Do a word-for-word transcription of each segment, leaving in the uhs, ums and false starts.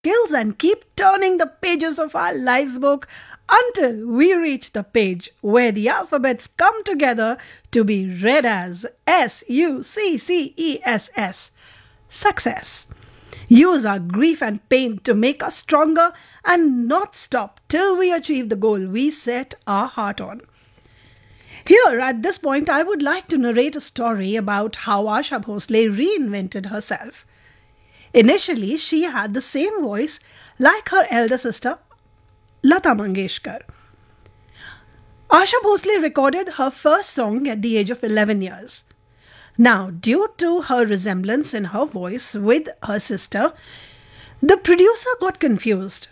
skills and keep turning the pages of our lives book until we reach the page where the alphabets come together to be read as S U C C E S S. Success. Use our grief and pain to make us stronger and not stop till we achieve the goal we set our heart on. Here, at this point, I would like to narrate a story about how Asha Bhosle reinvented herself. Initially, she had the same voice like her elder sister, Lata Mangeshkar. Asha Bhosle recorded her first song at the age of eleven years. Now, due to her resemblance in her voice with her sister, the producer got confused.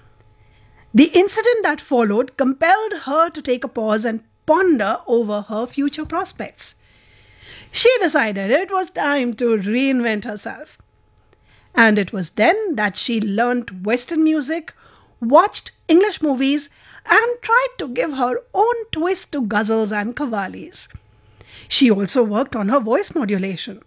The incident that followed compelled her to take a pause and ponder over her future prospects. She decided it was time to reinvent herself. And it was then that she learnt Western music, watched English movies, and tried to give her own twist to ghazals and qawwalis. She also worked on her voice modulation.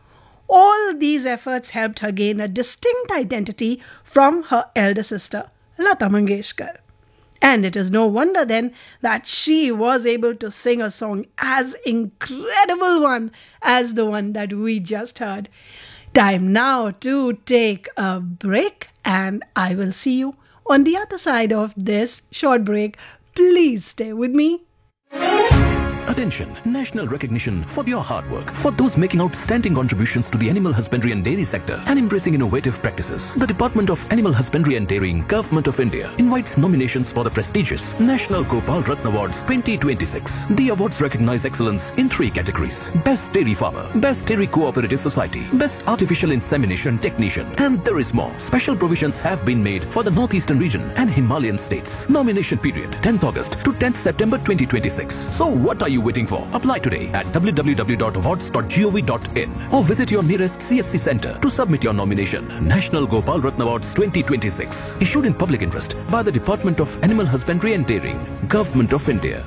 All these efforts helped her gain a distinct identity from her elder sister, Lata Mangeshkar. And it is no wonder then that she was able to sing a song as incredible one as the one that we just heard. Time now to take a break, and I will see you on the other side of this short break. Please stay with me. Attention, national recognition for your hard work, for those making outstanding contributions to the animal husbandry and dairy sector and embracing innovative practices. The Department of Animal Husbandry and Dairying, Government of India invites nominations for the prestigious National Gopal Ratna Awards twenty twenty-six. The awards recognize excellence in three categories: Best Dairy Farmer, Best Dairy Cooperative Society, Best Artificial Insemination Technician, and there is more. Special provisions have been made for the Northeastern region and Himalayan states. Nomination period tenth August to tenth September twenty twenty-six. So what are you waiting for? Apply today at w w w dot awards dot gov dot in or visit your nearest C S C center to submit your nomination. National Gopal Ratna Awards twenty twenty-six. Issued in public interest by the Department of Animal Husbandry and Dairying, Government of India.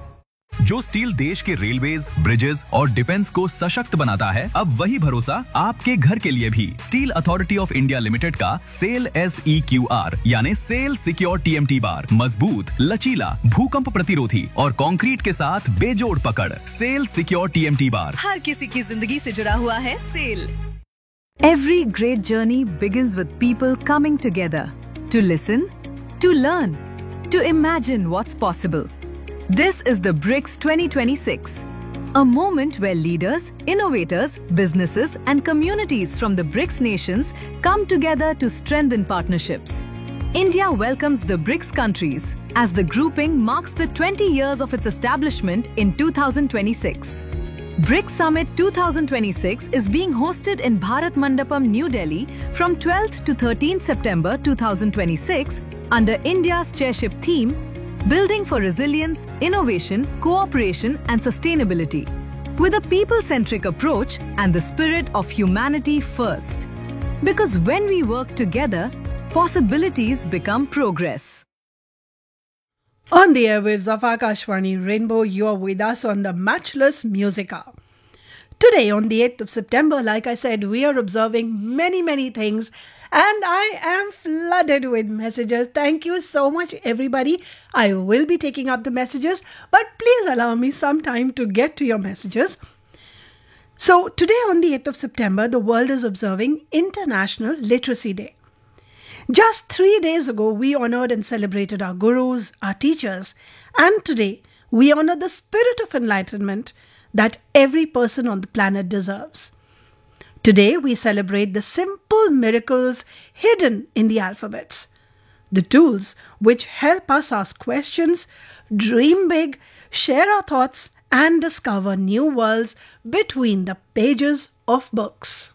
जो steel देश के railways, bridges और defence को सशक्त बनाता है, अब वही भरोसा आपके घर के लिए भी। Steel authority of India limited का cell S E Q R यानी cell secure T M T bar मजबूत, लचीला, भूकंप प्रतिरोधी और कंक्रीट के साथ बेजोड़ पकड़। Cell secure T M T bar हर किसी की जिंदगी से जुड़ा हुआ है। Cell. Every great journey begins with people coming together to listen, to learn, to imagine what's possible. This is the BRICS twenty twenty-six, a moment where leaders, innovators, businesses and communities from the BRICS nations come together to strengthen partnerships. India welcomes the BRICS countries as the grouping marks the twenty years of its establishment in two thousand twenty-six. BRICS Summit twenty twenty-six is being hosted in Bharat Mandapam, New Delhi from twelfth to thirteenth September two thousand twenty-six under India's chairship theme, Building for Resilience, Innovation, Cooperation and Sustainability, with a people-centric approach and the spirit of humanity first. Because when we work together, possibilities become progress. On the airwaves of Akashvani Rainbow, you are with us on the Matchless Music Hour. Today, on the eighth of September, like I said, we are observing many, many things, and I am flooded with messages. Thank you so much, everybody. I will be taking up the messages, but please allow me some time to get to your messages. So, today, on the eighth of September, the world is observing International Literacy Day. Just three days ago, we honored and celebrated our gurus, our teachers, and today, we honor the spirit of enlightenment that every person on the planet deserves. Today, we celebrate the simple miracles hidden in the alphabets, the tools which help us ask questions, dream big, share our thoughts, and discover new worlds between the pages of books.